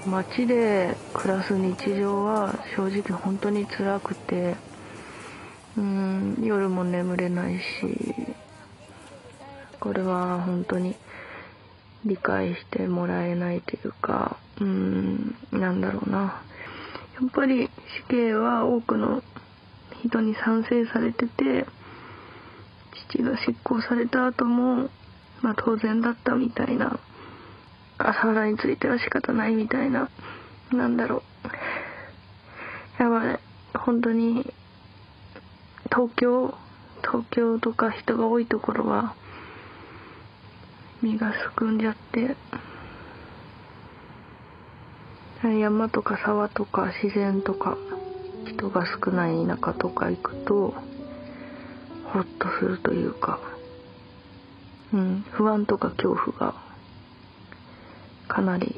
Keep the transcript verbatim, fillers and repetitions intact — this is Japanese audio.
街で暮らす日常は正直本当に辛くて、うーん夜も眠れないし、これは本当に理解してもらえないというか、うーんなんだろうな、やっぱり死刑は多くの人に賛成されてて、父が執行された後も、まあ、当然だったみたいな、朝原については仕方ないみたいな、なんだろう、やばい、本当に東京東京とか人が多いところは身がすくんじゃって、山とか沢とか自然とか人が少ない田舎とか行くとホッとするというか、うん、不安とか恐怖がかなり